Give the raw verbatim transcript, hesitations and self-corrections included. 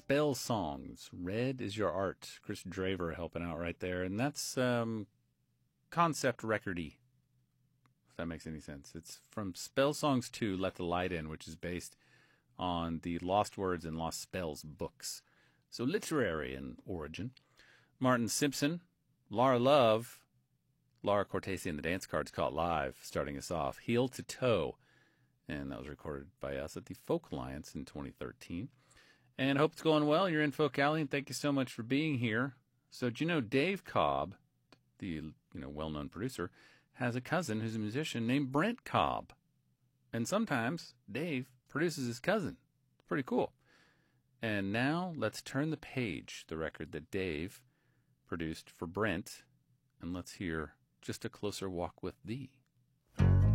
Spell Songs. Red is Your Art. Chris Draver helping out right there. And that's um, concept record-y, if that makes any sense. It's from Spell Songs two, Let the Light In, which is based on the Lost Words and Lost Spells books. So literary in origin. Martin Simpson, Laura Love, Laura Cortese and the Dance Cards Caught Live, starting us off. Heel to Toe. And that was recorded by us at the Folk Alliance in twenty thirteen. And I hope it's going well. You're in Folk Alley, and thank you so much for being here. So, do you know Dave Cobb, the you know well-known producer, has a cousin who's a musician named Brent Cobb. And sometimes Dave produces his cousin. It's pretty cool. And now let's turn the page, the record that Dave produced for Brent, and let's hear Just a Closer Walk with Thee.